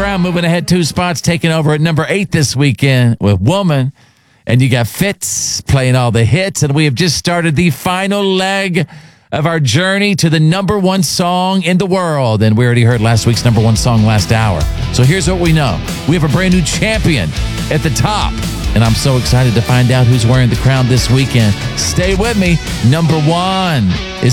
Brown moving ahead 2 spots, taking over at number 8 this weekend with Woman. And you got Fitz playing all the hits. And we have just started the final leg of our journey to the number 1 song in the world. And we already heard last week's number 1 song last hour. So here's what we know. We have a brand new champion at the top. And I'm so excited to find out who's wearing the crown this weekend. Stay with me. Number 1 is